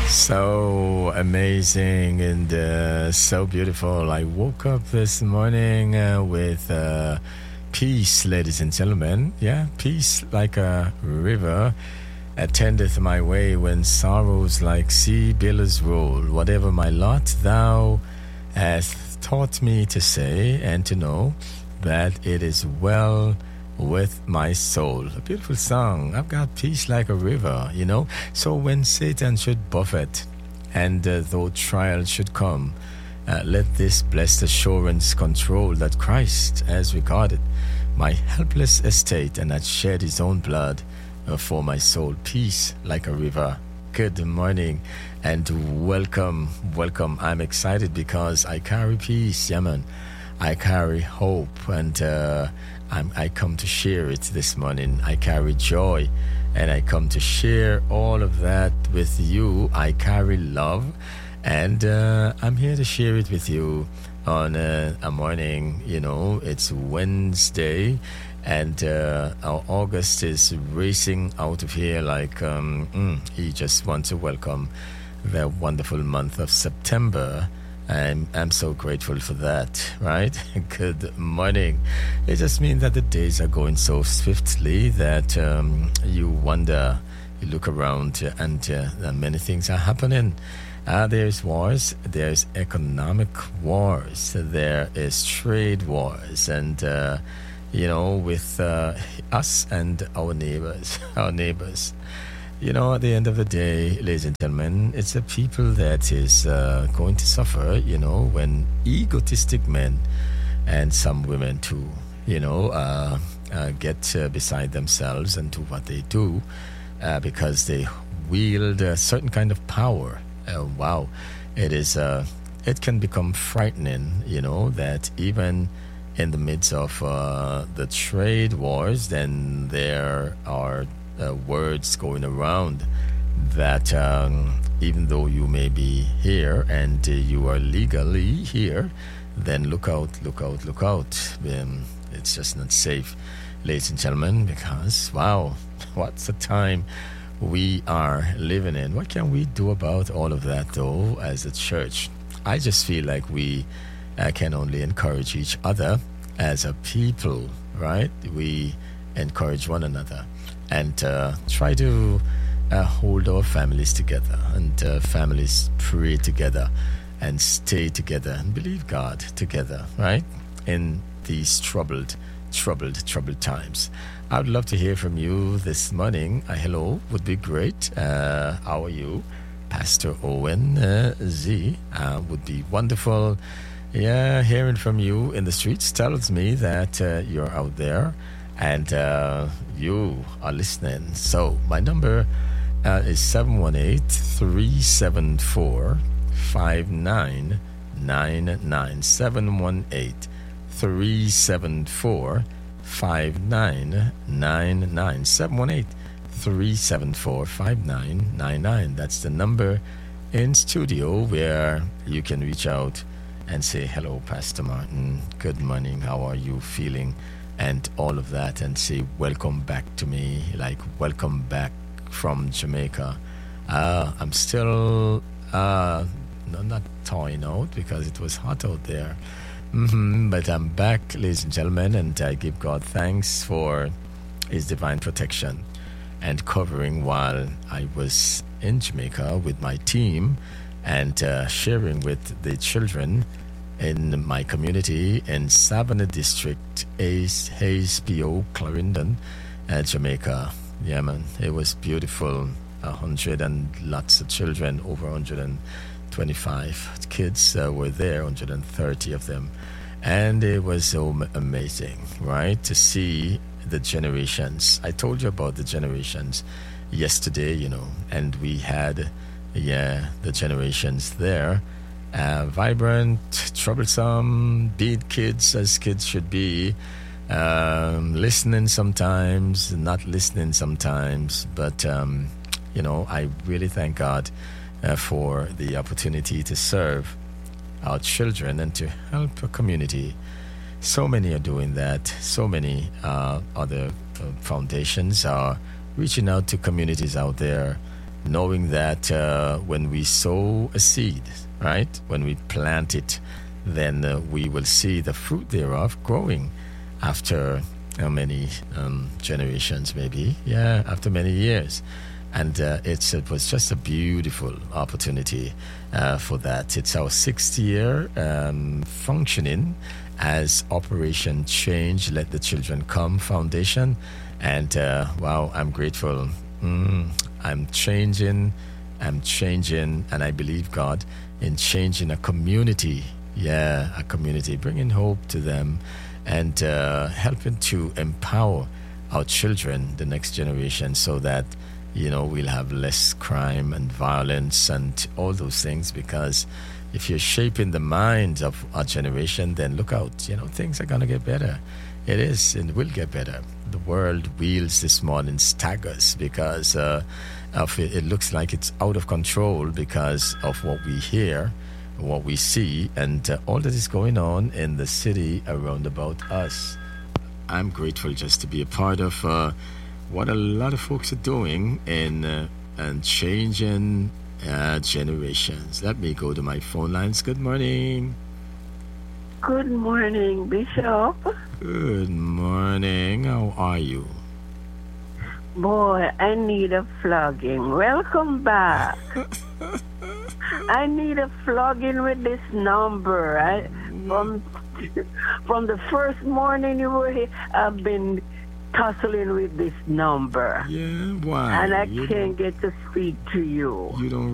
So amazing and so beautiful. I woke up this morning with peace, ladies and gentlemen. Yeah, peace like a river attendeth my way when sorrows like sea billows roll. Whatever my lot, thou hast taught me to say and to know that it is well with my soul. A beautiful song. I've got peace like a river, you know. So when Satan should buffet and though trials should come, let this blessed assurance control that Christ has regarded my helpless estate and had shed his own blood for my soul. Peace like a river. Good morning and welcome. I'm excited because I carry peace, yeah man. I carry hope and I come to share it this morning. I carry joy and I come to share all of that with you. I carry love and I'm here to share it with you on a morning. You know, it's Wednesday and our August is racing out of here like he just wants to welcome the wonderful month of September. I'm so grateful for that, right? Good morning. It just means that the days are going so swiftly that you wonder, you look around and many things are happening. There's wars, there's economic wars, there is trade wars, and, you know, with us and our neighbors. You know, at the end of the day, ladies and gentlemen, it's the people that is going to suffer, you know, when egotistic men and some women too, you know, get beside themselves and do what they do because they wield a certain kind of power. Wow, it can become frightening, you know, that even in the midst of the trade wars, then there are words going around that even though you may be here and you are legally here, then look out. It's just not safe, ladies and gentlemen, because wow, what's the time we are living in? What can we do about all of that though as a church? I just feel like we can only encourage each other as a people, right? We encourage one another and try to hold our families together and families pray together and stay together and believe God together, right? In these troubled times. I would love to hear from you this morning. Hello would be great. How are you? Pastor Owen Z would be wonderful. Yeah, hearing from you in the streets tells me that you're out there and you are listening. So my number is 718-374-5999. 718-374-5999. 718-374-5999. That's the number in studio where you can reach out and say, hello, Pastor Martin. Good morning. How are you feeling? And all of that, and say, welcome back to me, like welcome back from Jamaica. I'm still not thawing out because it was hot out there. But I'm back, ladies and gentlemen, and I give God thanks for his divine protection and covering while I was in Jamaica with my team and sharing with the children in my community in Savannah District, Hayes P.O., Clarendon, Jamaica. Yeah, man, it was beautiful. 100 and lots of children, over 125 kids were there, 130 of them. And it was so amazing, right, to see the generations. I told you about the generations yesterday, you know, and we had, the generations there. Vibrant, troublesome, beat kids as kids should be, listening sometimes, not listening sometimes, but you know, I really thank God for the opportunity to serve our children and to help a community. So many are doing that. So many other foundations are reaching out to communities out there knowing that when we sow a seed, right, when we plant it, then we will see the fruit thereof growing after how many generations, maybe, yeah, after many years. And it was just a beautiful opportunity for that. It's our 6th year functioning as Operation Change, Let the Children Come Foundation. And wow, I'm grateful. I'm changing, and I believe God in changing a community. Yeah, a community, bringing hope to them and helping to empower our children, the next generation, so that, you know, we'll have less crime and violence and all those things. Because if you're shaping the minds of our generation, then look out, you know, things are going to get better. It is, and will get better. The world wheels this morning staggers because of it looks like it's out of control because of what we hear, what we see, and all that is going on in the city around about us. I'm grateful just to be a part of what a lot of folks are doing in and changing generations. Let me go to my phone lines. Good morning. Good morning, Bishop. Good morning. How are you? Boy, I need a flogging. Welcome back. I need a flogging with this number. From the first morning you were here, I've been tussling with this number. Yeah, why? And I can't get to speak to you. You don't